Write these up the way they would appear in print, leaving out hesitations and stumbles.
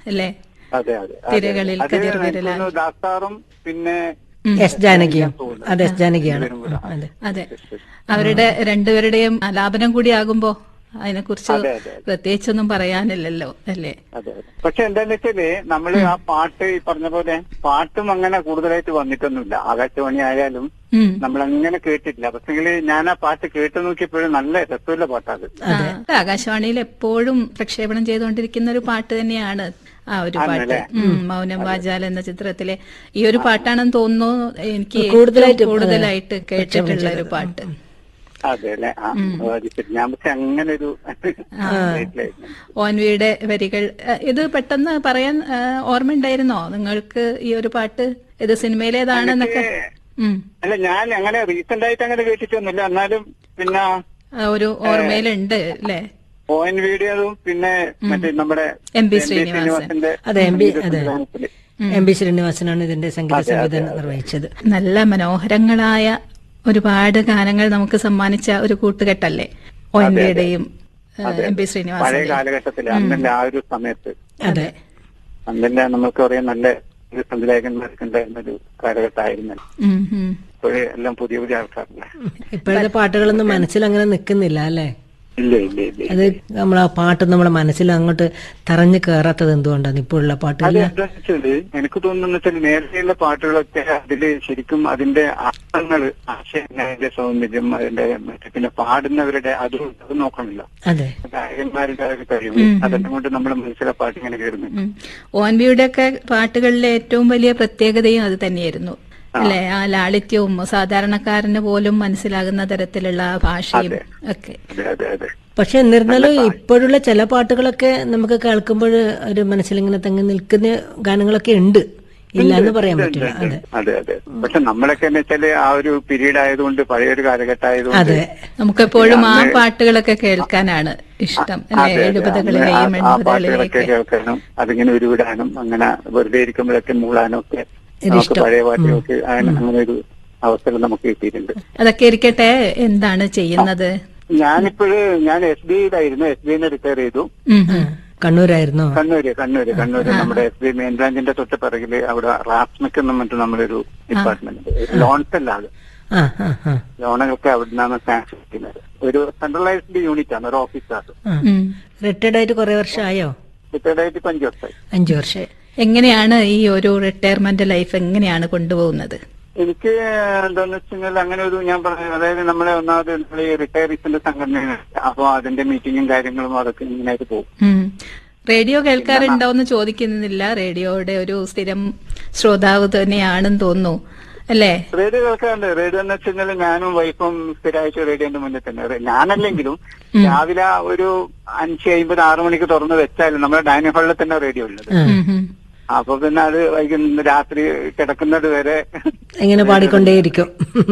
അല്ലേ? അതെ അതെ തിരകളിൽ കതിർ വിരലായി. ദാസാറും പിന്നെ എസ് ജാനകിയും. അതെ, എസ് ജാനകിയാണ്. അതെ അതെ, അവരുടെ രണ്ടുപേരുടെയും ആലാപനം കൂടി ആകുമ്പോ അതിനെക്കുറിച്ച് പ്രത്യേകിച്ചൊന്നും പറയാനില്ലല്ലോ, അല്ലേ? അതെ അതെ. പക്ഷെ എന്താന്ന് വെച്ചാല് നമ്മള് ആ പാട്ട് ഈ പറഞ്ഞ പോലെ പാട്ടും അങ്ങനെ കൂടുതലായിട്ട് വന്നിട്ടൊന്നുമില്ല. ആകാശവാണി ആയാലും നമ്മളങ്ങനെ കേട്ടിട്ടില്ല. പക്ഷെങ്കില് ഞാൻ ആ പാട്ട് കേട്ടു നോക്കിയപ്പോഴും നല്ല രസമുള്ള പാട്ടാണ്. ആകാശവാണിയിൽ എപ്പോഴും പ്രക്ഷേപണം ചെയ്തുകൊണ്ടിരിക്കുന്ന ഒരു പാട്ട് തന്നെയാണ് ആ ഒരു പാട്ട്. മൗനം വാചാൽ എന്ന ചിത്രത്തിലെ ഈ ഒരു പാട്ടാണെന്ന് തോന്നുന്നു എനിക്ക് കൂടുതലായിട്ട് കേട്ടിട്ടുള്ള ഒരു പാട്ട്. അതെ അല്ലെ? ഞാൻ പക്ഷെ അങ്ങനെ ഒരു ഓൻവിയുടെ വരികൾ ഇത് പെട്ടെന്ന് പറയാൻ ഓർമ്മയുണ്ടായിരുന്നോ നിങ്ങൾക്ക് ഈ ഒരു പാട്ട്? ഇത് സിനിമയിലേതാണെന്നൊക്കെ? അല്ല, ഞാൻ അങ്ങനെ റീസെന്റ് ആയിട്ട് അങ്ങനെ കേട്ടിട്ടൊന്നുമില്ല. എന്നാലും പിന്നെ ഒരു ഓർമ്മയിലുണ്ട് അല്ലേ? ഓൻവിയുടേതും പിന്നെ മറ്റേ നമ്മുടെ എം.പി. ശ്രീനിവാസന്റെ. അതെ, എം.പി. ശ്രീനിവാസനാണ് ഇതിന്റെ സംഗീത സംവിധാനം നിർവഹിച്ചത്. നല്ല മനോഹരങ്ങളായ ഒരുപാട് ഗാനങ്ങൾ നമുക്ക് സമ്മാനിച്ച ഒരു കൂട്ടുകെട്ടല്ലേ ഓൻവിയുടെയും എം.പി. ശ്രീനിവാസൻ? പഴയ കാലഘട്ടത്തില് അന്നല്ല ആ ഒരു സമയത്ത്. അതെ, അന്നല്ല നമുക്ക് പറയാൻ നല്ല സംവിധായകന്മാർക്ക് ഉണ്ടായിരുന്ന ഒരു കാലഘട്ടമായിരുന്നല്ലോ. ഇപ്പോഴേ എല്ലാം പുതിയ പുതിയ ആൾക്കാരല്ലേ. ഇപ്പോഴത്തെ പാട്ടുകളൊന്നും മനസ്സിൽ അങ്ങനെ നിൽക്കുന്നില്ല അല്ലേ? ഇല്ല ഇല്ല ഇല്ല. അത് നമ്മളാ പാട്ട് നമ്മളെ മനസ്സിൽ അങ്ങോട്ട് തറഞ്ഞു കയറാത്തത് എന്തുകൊണ്ടാണ് ഇപ്പോഴുള്ള പാട്ടുകൾ? എനിക്ക് തോന്നുന്നു വെച്ചാൽ നേരത്തെയുള്ള പാട്ടുകളൊക്കെ അതില് ശരിക്കും അതിന്റെ അർത്ഥങ്ങൾ, ആശയങ്ങളുടെ സൗന്ദര്യം, അതിന്റെ പിന്നെ പാടുന്നവരുടെ അത് നോക്കണമല്ലോ. അതെ, ഗായകന്മാരുടെ കഴിവ് അതെല്ലാം കൊണ്ട് നമ്മുടെ മനസ്സിലെ പാട്ട് ഇങ്ങനെ കയറുന്നു. ഓൻവിയുടെ ഒക്കെ പാട്ടുകളിലെ ഏറ്റവും വലിയ പ്രത്യേകതയും അത് തന്നെയായിരുന്നു അല്ലെ? ആ ലാളിത്യവും സാധാരണക്കാരന് പോലും മനസ്സിലാകുന്ന തരത്തിലുള്ള ഭാഷയും ഒക്കെ. പക്ഷെ എന്നിരുന്നാലും ഇപ്പോഴുള്ള ചില പാട്ടുകളൊക്കെ നമുക്ക് കേൾക്കുമ്പോൾ ഒരു മനസ്സിലിങ്ങനെ തങ്ങി നിൽക്കുന്ന ഗാനങ്ങളൊക്കെ ഉണ്ട്, ഇല്ല എന്ന് പറയാൻ പറ്റില്ല. അതെ അതെ. പക്ഷെ നമ്മളൊക്കെ എന്ന് വെച്ചാല് ആ ഒരു പീരീഡ് ആയതുകൊണ്ട്, പഴയൊരു കാലഘട്ടം ആയതുകൊണ്ട് നമുക്കെപ്പോഴും ആ പാട്ടുകളൊക്കെ കേൾക്കാനാണ് ഇഷ്ടം അല്ലെ? 70കളിലെയും 80കളിലെയൊക്കെ കേൾക്കാനും അതിങ്ങനെ ഉരുവിടാനും അങ്ങനെ വെറുതെ ഇരിക്കുമ്പോഴൊക്കെ മൂളാനും ഒക്കെ നമുക്ക് പഴയ പാട്ടുകൾക്ക് അങ്ങനെ ഒരു അവസരം നമുക്ക് കിട്ടിയിട്ടുണ്ട്. അതൊക്കെ ഇരിക്കട്ടെ, എന്താണ് ചെയ്യുന്നത്? ഞാൻ S B ഐയിലായിരുന്നു. S B ഐന്ന് retire ചെയ്തു. കണ്ണൂരായിരുന്നോ? കണ്ണൂര് നമ്മുടെ എസ് ബി ഐ മെയിൻ ബ്രാഞ്ചിന്റെ തൊട്ട് പിറകില് അവിടെ റാസ്മിക് എന്ന് പറഞ്ഞിട്ട് നമ്മളൊരു ഡിപ്പാർട്ട്മെന്റ്, ലോൺസ് അല്ലാതെ ലോണുകളൊക്കെ അവിടെ നിന്നാണ് സാങ്ഷൻ ചെയ്യുന്നത്. ഒരു സെൻട്രലൈസ്ഡ് യൂണിറ്റ് ആണ്, ഒരു ഓഫീസാണ്. റിട്ടയർഡ് ആയിട്ട് കുറെ വർഷമായോ? റിട്ടയർഡ് ആയിട്ട് 5 വർഷമായി. 5 വർഷം. എങ്ങനെയാണ് ഈ ഒരു റിട്ടയർമെന്റ് ലൈഫ് എങ്ങനെയാണ് കൊണ്ടുപോകുന്നത്? എനിക്ക് എന്താന്ന് വെച്ചാൽ അങ്ങനെ ഒരു ഞാൻ പറഞ്ഞു, അതായത് നമ്മളെ ഒന്നാമത് ഈ റിട്ടയറീസിന്റെ സംഘടനയാണ്. അപ്പൊ അതിന്റെ മീറ്റിങ്ങും കാര്യങ്ങളും അതൊക്കെ ഇങ്ങനെയായിട്ട് പോകും. റേഡിയോ കേൾക്കാറുണ്ടോന്ന് ചോദിക്കുന്നില്ല. റേഡിയോയുടെ ഒരു സ്ഥിരം ശ്രോതാവ് തന്നെയാണെന്ന് തോന്നുന്നു അല്ലേ? റേഡിയോ കേൾക്കാറുണ്ട്. റേഡിയോ എന്ന് വെച്ചാൽ ഞാനും വൈഫും സ്ഥിരമായിട്ട് റേഡിയോന്റെ മുന്നിൽ തന്നെ. ഞാനല്ലെങ്കിലും രാവിലെ ഒരു 5:50 6 മണിക്ക് തുറന്ന് വെച്ചാലും നമ്മുടെ ഡൈനിങ് ഹാളിൽ തന്നെ റേഡിയോ ഉള്ളത്. അപ്പൊ പിന്നെ അത് വൈകുന്ന രാത്രി കിടക്കുന്നത് വരെ എങ്ങനെ പാടിക്കൊണ്ടേയിരിക്കും,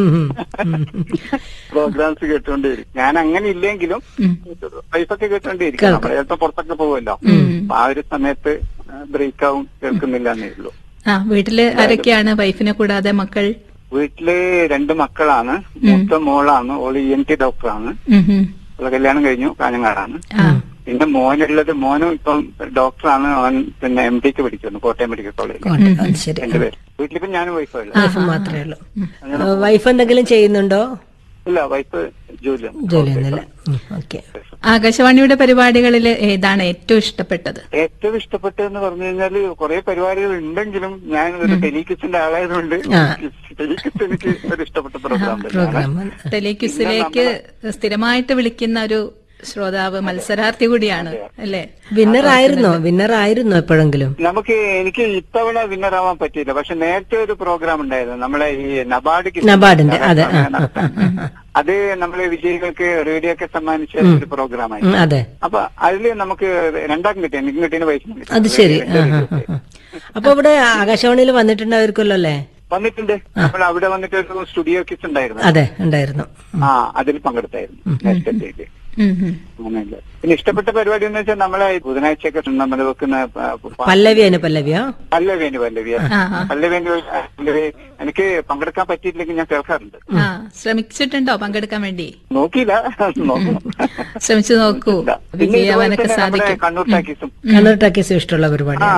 പ്രോഗ്രാംസ് കേട്ടുകൊണ്ടേയിരിക്കും. ഞാൻ അങ്ങനെ ഇല്ലെങ്കിലും വൈഫൊക്കെ കേട്ടുകൊണ്ടേയിരിക്കും. നമ്മൾ ചിലപ്പോ പുറത്തൊക്കെ പോകുമല്ലോ, ആ ഒരു സമയത്ത് ബ്രേക്ക് ആവും, കേൾക്കുന്നില്ല എന്നേ ഉള്ളൂ. വീട്ടില് ആരൊക്കെയാണ് വൈഫിനെ കൂടാതെ? മക്കൾ? വീട്ടില് 2 മക്കളാണ്. മൂത്ത മോളാണ്, ഓള് ENT ഡോക്ടറാണ്. അവളെ കല്യാണം കഴിഞ്ഞു, കാഞ്ഞങ്ങാടാണ്. പിന്നെ മോനും ഇപ്പം ഡോക്ടറാണ്. അവൻ പിന്നെ MDക്ക് പഠിക്കുന്നു കോട്ടയം മെഡിക്കൽ കോളേജിൽ. 2 പേര്. വീട്ടിലിപ്പം ഞാനും വൈഫ് മാത്രമേ ഉള്ളൂ. വൈഫ് എന്തെങ്കിലും ചെയ്യുന്നുണ്ടോ? ഇല്ല, വൈഫ് ജോലിയൊന്നുമില്ല. ആകാശവാണിയുടെ പരിപാടികളിൽ ഏതാണ് ഏറ്റവും ഇഷ്ടപ്പെട്ടത്? ഏറ്റവും ഇഷ്ടപ്പെട്ടതെന്ന് പറഞ്ഞു കഴിഞ്ഞാല് കുറെ പരിപാടികൾ ഉണ്ടെങ്കിലും ഞാൻ ഒരു ടെലിക്വിസിന്റെ ആളായതുകൊണ്ട് ടെലിക്വിസ് എനിക്ക് ഒരു ഇഷ്ടപ്പെട്ട പ്രോഗ്രാം. ടെലിക്വിസിലേക്ക് സ്ഥിരമായിട്ട് വിളിക്കുന്ന ഒരു ശ്രോതാവ്, മത്സരാർത്ഥി കൂടിയാണ് അല്ലേ? വിന്നറായിരുന്നോ എപ്പോഴെങ്കിലും? എനിക്ക് ഇത്തവണ വിന്നറാവാൻ പറ്റിയില്ല. പക്ഷെ നേരത്തെ ഒരു പ്രോഗ്രാം ഉണ്ടായിരുന്നു, നമ്മളെ ഈ നബാർഡിന്റെ. അത് നമ്മളെ വിജയികൾക്ക് റേഡിയോ ഒക്കെ സമ്മാനിച്ച ഒരു പ്രോഗ്രാമായിരുന്നു. അതെ. അപ്പൊ അതില് നമുക്ക് 2 കിട്ടി, എനിക്കും കിട്ടിയ പൈസ. അത് ശരി. അപ്പൊ ഇവിടെ ആകാശവാണിയിൽ വന്നിട്ടുണ്ടായിരിക്കുമല്ലോ അല്ലേ? വന്നിട്ടുണ്ട്. നമ്മൾ അവിടെ വന്നിട്ട് ഒരു സ്റ്റുഡിയോ കിസ് ഉണ്ടായിരുന്നു. അതെ, ഉണ്ടായിരുന്നു. അതിൽ പങ്കെടുത്തായിരുന്നു. അങ്ങനെയല്ല. പിന്നെ ഇഷ്ടപ്പെട്ട പരിപാടി എന്ന് വെച്ചാൽ നമ്മളെ ബുധനാഴ്ചയൊക്കെ നമ്മൾ വെക്കുന്ന പല്ലവി. എനിക്ക് പങ്കെടുക്കാൻ പറ്റിയിട്ടില്ലെങ്കിൽ ഞാൻ കേൾക്കാറുണ്ട്. ശ്രമിച്ചിട്ടുണ്ടോ പങ്കെടുക്കാൻ വേണ്ടി? നോക്കിയില്ല, ശ്രമിച്ചു നോക്കൂ, വിജയാവാനൊക്കെ സാധിക്കും. കണ്ണൂർ ടാക്കീസും ഇഷ്ടമുള്ള പരിപാടി.